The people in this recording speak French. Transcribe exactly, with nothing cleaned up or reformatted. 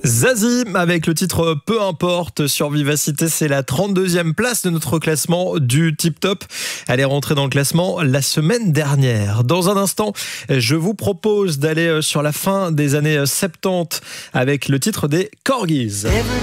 Zazie avec le titre Peu importe sur Vivacité, c'est la trente-deuxième place de notre classement du Tip Top. Elle est rentrée dans le classement la semaine dernière. Dans un instant, je vous propose d'aller sur la fin des années soixante-dix avec le titre des Corgis.